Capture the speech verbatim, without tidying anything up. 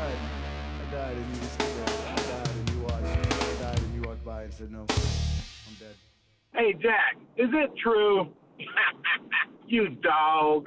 died. I died and you were still there. I died and you watched. I died and you walked by and said, no, I'm dead. Hey, Jack, is it true? You dog.